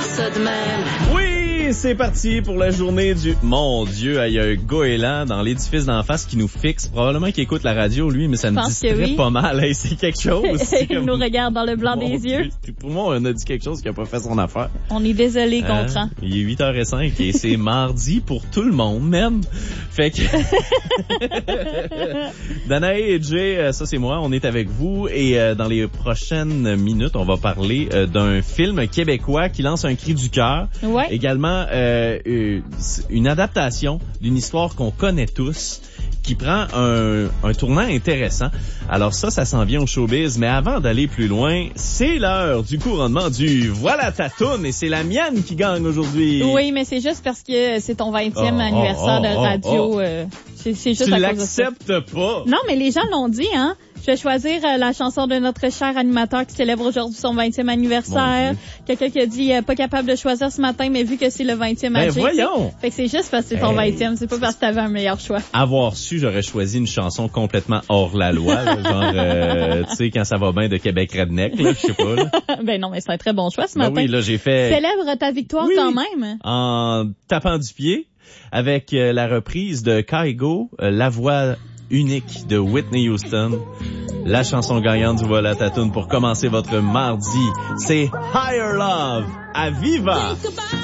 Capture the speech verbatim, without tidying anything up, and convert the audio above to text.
ça de même. Oui, c'est parti pour la journée du... Mon Dieu, il y a un goéland dans l'édifice d'en face qui nous fixe. Probablement qu'il écoute la radio, lui, mais ça Je me pense distrait que oui. pas mal. Hey, c'est quelque chose. C'est Il comme... nous regarde dans le blanc Mon des Dieu. yeux. Pour moi, on a dit quelque chose qui a pas fait son affaire. On est désolé, Hein? Gontran. Il est huit heures cinq et c'est mardi pour tout le monde, même. Fait que... Danae et Jay, ça c'est moi, on est avec vous et euh, dans les prochaines minutes, on va parler euh, d'un film québécois qui lance un cri du cœur. Ouais. Également, euh, une adaptation d'une histoire qu'on connaît tous qui prend un, un tournant intéressant. Alors ça, ça s'en vient au showbiz, mais avant d'aller plus loin, c'est l'heure du couronnement du Voilà ta toune et c'est la mienne qui gagne aujourd'hui. Oui, mais c'est juste parce que c'est ton vingtième Oh, anniversaire oh, de oh, radio. oh. Euh, c'est, c'est juste Tu à cause de ça. l'acceptes pas. Non, mais les gens l'ont dit, hein. Je vais choisir euh, la chanson de notre cher animateur qui célèbre aujourd'hui son vingtième anniversaire. Quelqu'un qui a dit euh, pas capable de choisir ce matin, mais vu que c'est le vingtième Ben âgé. voyons. Fait que c'est juste parce que c'est ton Hey. vingtième, c'est pas parce que t'avais un meilleur choix. Avoir su, j'aurais choisi une chanson complètement hors la loi, là, genre, euh, tu sais, quand ça va bien de Québec Redneck, là, je sais pas, là. Ben non, mais c'est un très bon choix ce Ben matin. oui, là, j'ai fait... Célèbre ta victoire Oui. quand même. En tapant du pied, avec euh, la reprise de Kygo, euh, la voix unique de Whitney Houston, la chanson gagnante du Voilà ta toune pour commencer votre mardi, c'est Higher Love à Viva!